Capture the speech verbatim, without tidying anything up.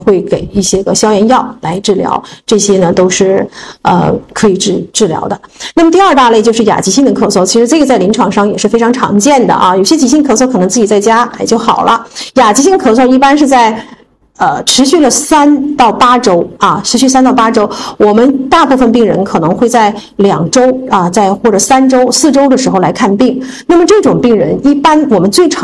会给一些个消炎药来治疗，这些呢都是呃可以治治疗的。那么第二大类就是亚急性的咳嗽，其实这个在临床上也是非常常见的啊，有些急性咳嗽可能自己在家哎就好了，亚急性咳嗽一般是在呃，持续了三到八周啊，持续三到八周，我们大部分病人可能会在两周啊，在或者三周、四周的时候来看病。那么这种病人，一般我们最常